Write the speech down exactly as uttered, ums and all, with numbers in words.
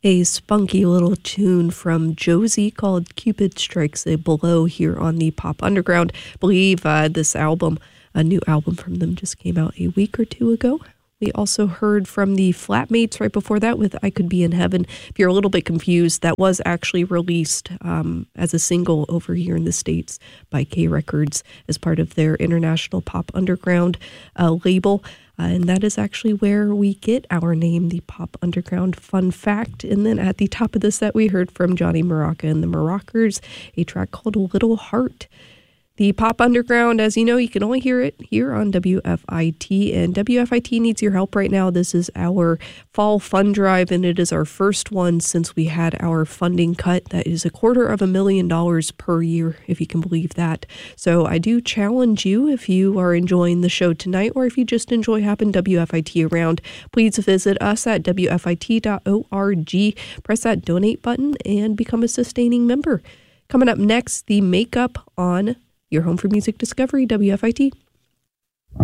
A spunky little tune from Josie called Cupid Strikes a Blow here on the Pop Underground. I believe uh, this album, a new album from them, just came out a week or two ago. We also heard from the Flatmates right before that with I Could Be in Heaven. If you're a little bit confused, that was actually released um, as a single over here in the States by K Records as part of their International Pop Underground uh, label. Uh, and that is actually where we get our name, the Pop Underground. Fun fact. And then at the top of the set, we heard from Johnny Maraca and the Marackers, a track called Little Heart. The Pop Underground, as you know, you can only hear it here on W F I T, and W F I T needs your help right now. This is our fall fund drive, and it is our first one since we had our funding cut. That is a quarter of a million dollars per year, if you can believe that. So I do challenge you, if you are enjoying the show tonight, or if you just enjoy having W F I T around, please visit us at W F I T dot org, press that donate button, and become a sustaining member. Coming up next, the makeup on your home for music discovery, W F I T.